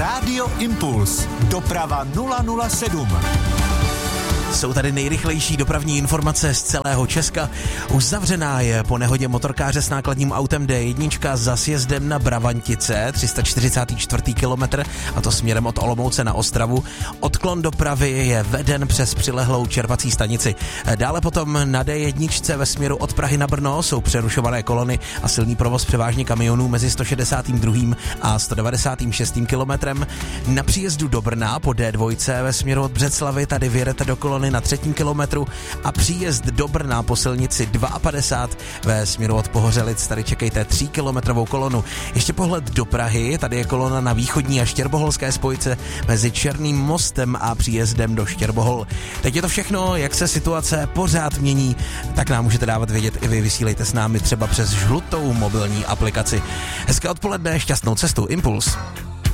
Rádio Impuls. Doprava 007. Jsou tady nejrychlejší dopravní informace z celého Česka. Už zavřená je po nehodě motorkáře s nákladním autem D1 za sjezdem na Bravantice, 344. kilometr, a to směrem od Olomouce na Ostravu. Odklon dopravy je veden přes přilehlou čerpací stanici. Dále potom na D1 ve směru od Prahy na Brno jsou přerušované kolony a silný provoz převážně kamionů mezi 162. a 196. kilometrem. Na příjezdu do Brna po D2 ve směru od Břeclavy tady vyjedete do kolony na 3. kilometru a příjezd do Brna po silnici 52 ve směru od Pohořelic, tady čekejte 3kilometrovou kolonu. Ještě pohled do Prahy, tady je kolona na východní a štěrboholské spojce mezi Černým mostem a příjezdem do Štěrbohol. Teď je to všechno, jak se situace pořád mění, tak nám můžete dávat vědět i vy, vysílejte s námi třeba přes žlutou mobilní aplikaci. Hezké odpoledne, šťastnou cestu, Impuls.